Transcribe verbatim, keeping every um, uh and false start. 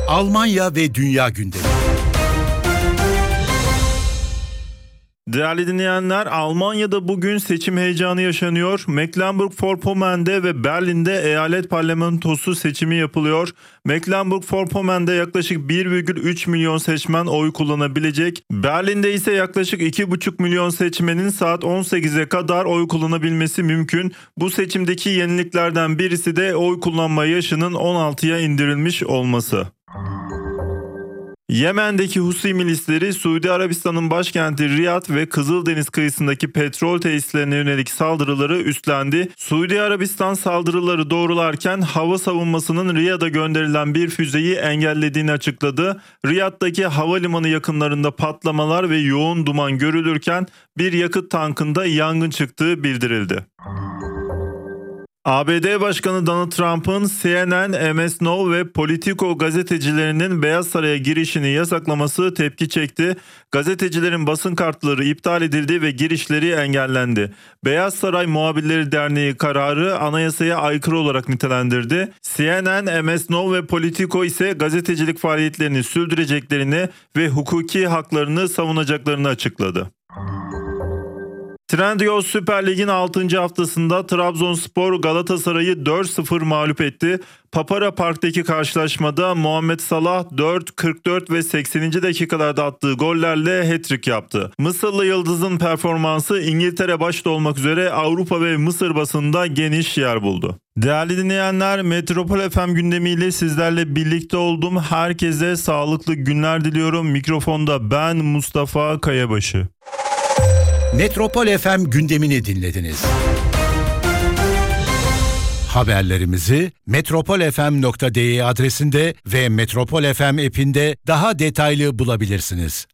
Almanya ve dünya gündemi. Değerli dinleyenler, Almanya'da bugün seçim heyecanı yaşanıyor. Mecklenburg-Vorpommern'de ve Berlin'de eyalet parlamentosu seçimi yapılıyor. Mecklenburg-Vorpommern'de yaklaşık bir virgül üç milyon seçmen oy kullanabilecek. Berlin'de ise yaklaşık iki buçuk milyon seçmenin saat on sekize kadar oy kullanabilmesi mümkün. Bu seçimdeki yeniliklerden birisi de oy kullanma yaşının on altıya indirilmiş olması. Yemen'deki Husi milisleri Suudi Arabistan'ın başkenti Riyad ve Kızıldeniz kıyısındaki petrol tesislerine yönelik saldırıları üstlendi. Suudi Arabistan saldırıları doğrularken hava savunmasının Riyad'a gönderilen bir füzeyi engellediğini açıkladı. Riyad'daki havalimanı yakınlarında patlamalar ve yoğun duman görülürken bir yakıt tankında yangın çıktığı bildirildi. A B D Başkanı Donald Trump'ın C N N, M S Now ve Politico gazetecilerinin Beyaz Saray'a girişini yasaklaması tepki çekti. Gazetecilerin basın kartları iptal edildi ve girişleri engellendi. Beyaz Saray Muhabirleri Derneği kararı anayasaya aykırı olarak nitelendirdi. C N N, M S Now ve Politico ise gazetecilik faaliyetlerini sürdüreceklerini ve hukuki haklarını savunacaklarını açıkladı. Trendyol Süper Lig'in altıncı haftasında Trabzonspor Galatasaray'ı dört sıfır mağlup etti. Papara Park'taki karşılaşmada Muhammed Salah dört, kırk dört ve sekseninci dakikalarda attığı gollerle hat-trick yaptı. Mısırlı Yıldız'ın performansı İngiltere başta olmak üzere Avrupa ve Mısır basında geniş yer buldu. Değerli dinleyenler, Metropol F M gündemiyle sizlerle birlikte oldum. Herkese sağlıklı günler diliyorum. Mikrofonda ben Mustafa Kayabaşı. Metropol F M gündemini dinlediniz. Haberlerimizi metropol f m nokta d e adresinde ve Metropol F M app'inde daha detaylı bulabilirsiniz.